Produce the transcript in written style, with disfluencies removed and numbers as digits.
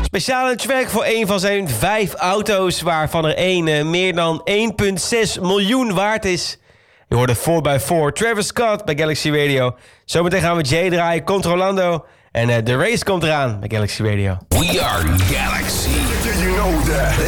Speciale track voor een van zijn 5 auto's, waarvan er één meer dan 1,6 miljoen waard is. Je hoorde 4x4, Travis Scott bij Galaxy Radio. Zometeen gaan we Jay draaien, Controlando. En de race komt eraan bij Galaxy Radio. We are Galaxy. You know that.